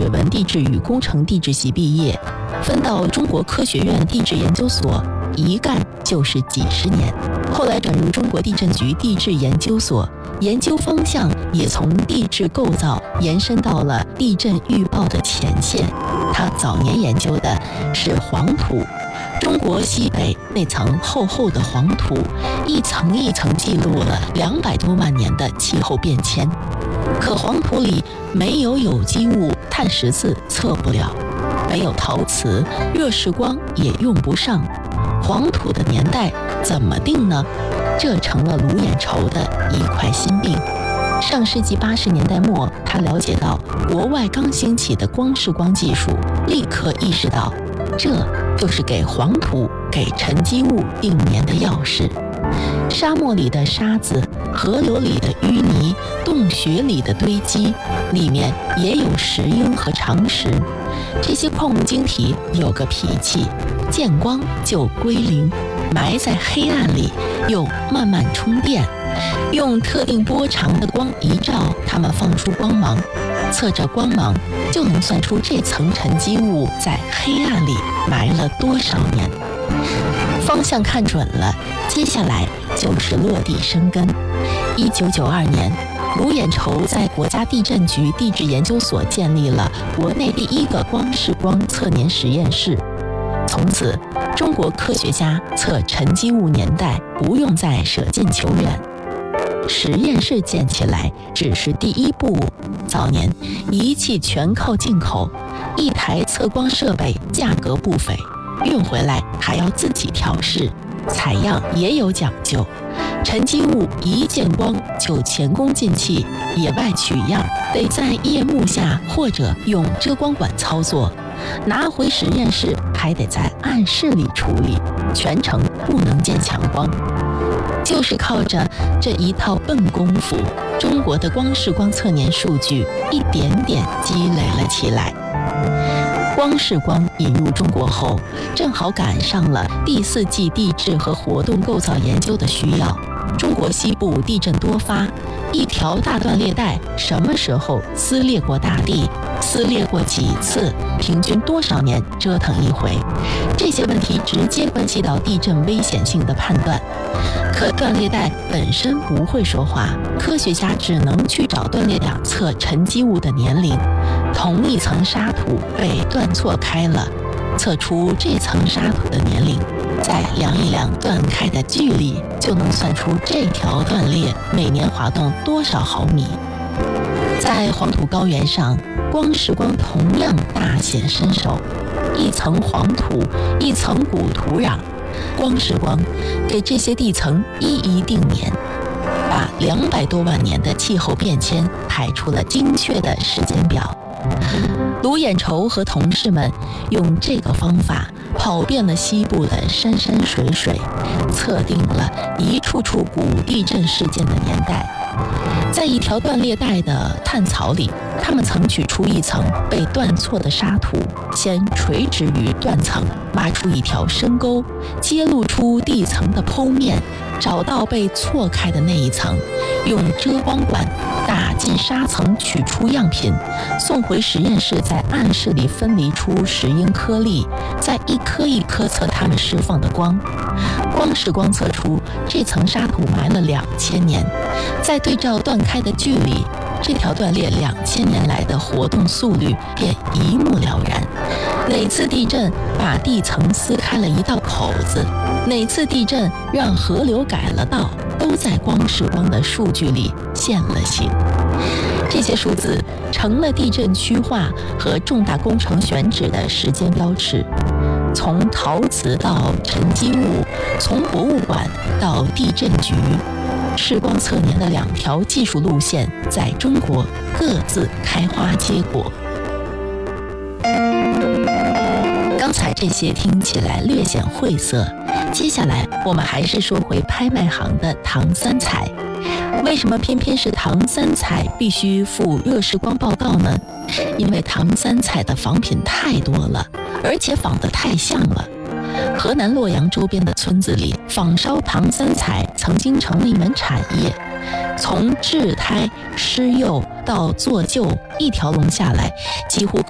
水文地质与工程地质系毕业，分到中国科学院地质研究所，一干就是几十年。后来转入中国地震局地质研究所，研究方向也从地质构造延伸到了地震预报的前线。他早年研究的是黄土，中国西北那层厚厚的黄土，一层一层记录了200多万年的气候变迁。可黄土里没有有机物，碳十四测不了；没有陶瓷，热释光也用不上。黄土的年代怎么定呢？这成了卢眼愁的一块心病。上世纪80年代末，他了解到国外刚兴起的光释光技术，立刻意识到，这就是给黄土、给沉积物定年的钥匙。沙漠里的沙子，河流里的淤泥，洞穴里的堆积，里面也有石英和长石。这些矿物晶体有个脾气，见光就归零，埋在黑暗里又慢慢充电，用特定波长的光一照，它们放出光芒，测着光芒就能算出这层沉积物在黑暗里埋了多少年。方向看准了，接下来就是落地生根。1992年，卢眼愁在国家地震局地质研究所建立了国内第一个光释光测年实验室。从此，中国科学家测沉积物年代不用再舍近求远。实验室建起来只是第一步，早年仪器全靠进口，一台测光设备价格不菲，运回来还要自己调试，采样也有讲究。沉积物一见光就前功尽弃，野外取样得在夜幕下或者用遮光管操作，拿回实验室还得在暗室里处理，全程不能见强光。就是靠着这一套笨功夫，中国的光释光测年数据一点点积累了起来。光释光引入中国后，正好赶上了第4纪地质和活动构造研究的需要。中国西部地震多发，一条大断裂带什么时候撕裂过大地，撕裂过几次，平均多少年折腾一回，这些问题直接关系到地震危险性的判断。可断裂带本身不会说话，科学家只能去找断裂两侧沉积物的年龄。同一层沙土被断错开了，测出这层沙土的年龄，再量一量断开的距离，就能算出这条断裂每年滑动多少毫米。在黄土高原上，光释光同样大显身手，一层黄土，一层古土壤，光释光给这些地层一一定年，把200多万年的气候变迁排出了精确的时间表。卢眼愁和同事们用这个方法跑遍了西部的山山水水，测定了一处处古地震事件的年代。在一条断裂带的探槽里，他们曾取出一层被断错的沙土，先垂直于断层挖出一条深沟，揭露出地层的剖面，找到被错开的那一层，用遮光管打进沙层取出样品，送回实验室，在暗室里分离出石英颗粒，再一颗一颗测它们释放的光。光释光测出这层沙土埋了2000年，再对照断开的距离，这条断裂2000年来的活动速率便一目了然。哪次地震把地层撕开了一道口子，哪次地震让河流改了道，都在光释光的数据里现了形。这些数字成了地震区划和重大工程选址的时间标尺。从陶瓷到沉积物，从博物馆到地震局，释光测年的2条技术路线在中国各自开花结果。刚才这些听起来略显晦涩，接下来我们还是说回拍卖行的唐三彩。为什么偏偏是唐三彩必须附热释光报告呢？因为唐三彩的仿品太多了，而且仿得太像了。河南洛阳周边的村子里，仿烧唐三彩曾经成了一门产业，从制胎、施釉到做旧，一条龙下来，几乎